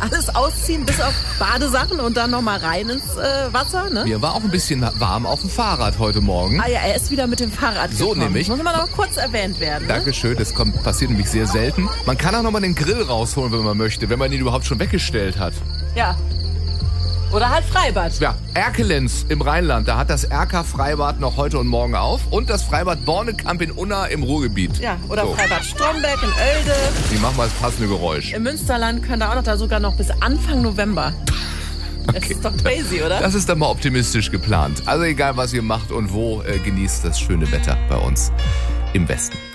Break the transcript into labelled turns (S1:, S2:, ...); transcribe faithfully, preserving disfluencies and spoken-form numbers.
S1: Alles ausziehen, bis auf Badesachen und dann nochmal rein ins äh, Wasser, ne?
S2: Mir war auch ein bisschen warm auf dem Fahrrad heute Morgen.
S1: Ah ja, er ist wieder mit dem Fahrrad
S2: So
S1: gekommen.
S2: nämlich.
S1: Muss mal noch kurz erwähnt werden. Ne?
S2: Dankeschön, das kommt, passiert nämlich sehr selten. Man kann auch nochmal den Grill rausholen, wenn man möchte, wenn man ihn überhaupt schon weggestellt hat.
S1: Ja. Oder halt Freibad.
S2: Ja, Erkelenz im Rheinland, da hat das Erka-Freibad noch heute und morgen auf. Und das Freibad Bornekamp in Unna im Ruhrgebiet.
S1: Ja, oder
S2: so.
S1: Freibad Stromberg in Oelde.
S2: Die machen mal das passende Geräusch.
S1: Im Münsterland können da auch noch da sogar noch bis Anfang November. Das
S2: Okay.
S1: ist doch crazy, oder?
S2: Das ist dann mal optimistisch geplant. Also egal, was ihr macht und wo, äh, genießt das schöne Wetter bei uns im Westen.